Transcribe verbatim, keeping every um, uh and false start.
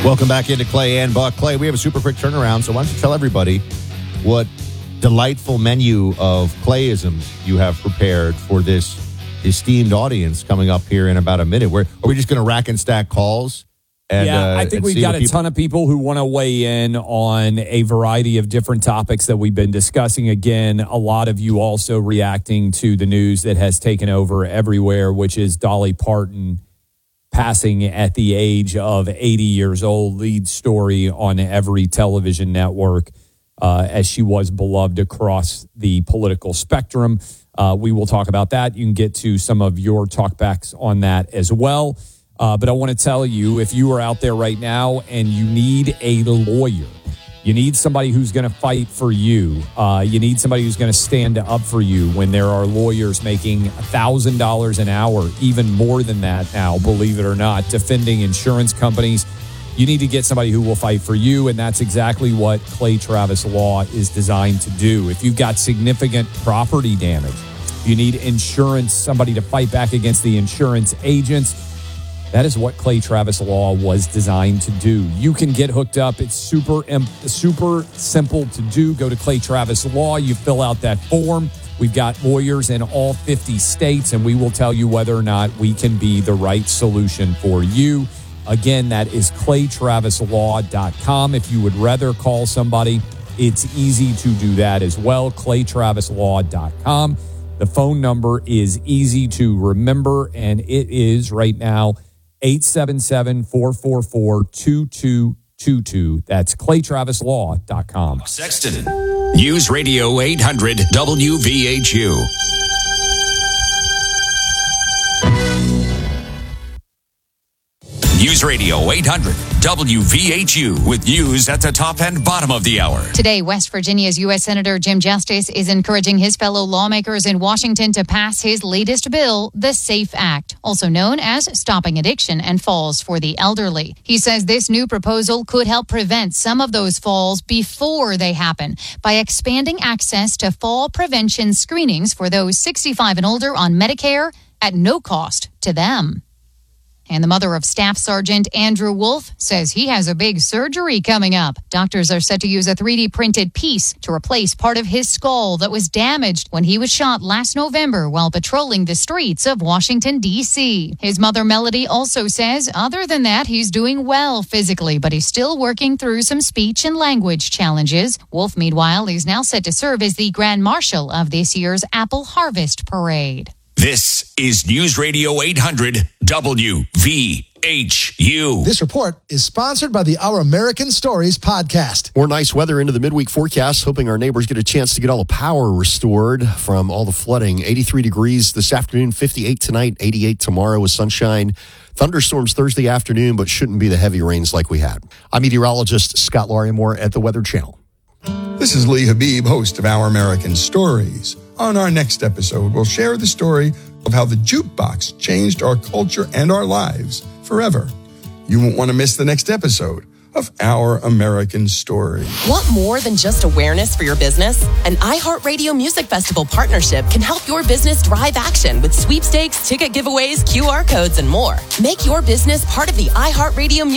Welcome back into Clay and Buck. Clay, we have a super quick turnaround, so why don't you tell everybody what delightful menu of Clayisms you have prepared for this esteemed audience coming up here in about a minute. Where are we just going to rack and stack calls? And, yeah, uh, I think we've got a people- ton of people who want to weigh in on a variety of different topics that we've been discussing. Again, a lot of you also reacting to the news that has taken over everywhere, which is Dolly Parton passing at the age of eighty years old, lead story on every television network, uh, as she was beloved across the political spectrum. Uh, we will talk about that. You can get to some of your talkbacks on that as well. Uh, but I want to tell you, if you are out there right now and you need a lawyer, you need somebody who's going to fight for you. Uh, you need somebody who's going to stand up for you when there are lawyers making one thousand dollars an hour, even more than that now, believe it or not, defending insurance companies. You need to get somebody who will fight for you, and that's exactly what Clay Travis Law is designed to do. If you've got significant property damage, you need insurance, somebody to fight back against the insurance agents. That is what Clay Travis Law was designed to do. You can get hooked up. It's super, super simple to do. Go to Clay Travis Law. You fill out that form. We've got lawyers in all fifty states, and we will tell you whether or not we can be the right solution for you. Again, that is clay travis law dot com. If you would rather call somebody, it's easy to do that as well. clay travis law dot com. The phone number is easy to remember, and it is right now eight seven seven, four four four, two two two two. That's clay travis law dot com. Sexton, News Radio eight hundred W V H U. News Radio eight hundred W V H U with news at the top and bottom of the hour. Today, West Virginia's U S Senator Jim Justice is encouraging his fellow lawmakers in Washington to pass his latest bill, the SAFE Act, also known as Stopping Addiction and Falls for the Elderly. He says this new proposal could help prevent some of those falls before they happen by expanding access to fall prevention screenings for those sixty-five and older on Medicare at no cost to them. And the mother of Staff Sergeant Andrew Wolf says he has a big surgery coming up. Doctors are set to use a three D printed piece to replace part of his skull that was damaged when he was shot last November while patrolling the streets of Washington, D C. His mother, Melody, also says other than that, he's doing well physically, but he's still working through some speech and language challenges. Wolf, meanwhile, is now set to serve as the Grand Marshal of this year's Apple Harvest Parade. This is News Radio eight hundred W V H U. This report is sponsored by the Our American Stories podcast. More nice weather into the midweek forecast, hoping our neighbors get a chance to get all the power restored from all the flooding. eighty-three degrees this afternoon, fifty-eight tonight, eighty-eight tomorrow with sunshine. Thunderstorms Thursday afternoon, but shouldn't be the heavy rains like we had. I'm meteorologist Scott Larimore at the Weather Channel. This is Lee Habib, host of Our American Stories. On our next episode, we'll share the story of how the jukebox changed our culture and our lives forever. You won't want to miss the next episode of Our American Story. Want more than just awareness for your business? An iHeartRadio Music Festival partnership can help your business drive action with sweepstakes, ticket giveaways, Q R codes, and more. Make your business part of the iHeartRadio Music